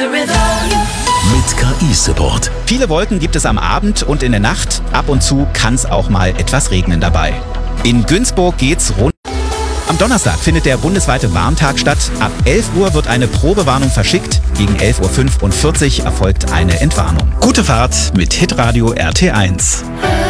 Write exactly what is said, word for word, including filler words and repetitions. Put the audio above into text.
Mit K I-Support. Viele Wolken gibt es am Abend und in der Nacht. Ab und zu kann es auch mal etwas regnen dabei. In Günzburg geht's rund. Am Donnerstag findet der bundesweite Warntag statt. Ab elf Uhr wird eine Probewarnung verschickt. Gegen elf Uhr fünfundvierzig erfolgt eine Entwarnung. Gute Fahrt mit Hitradio R T eins.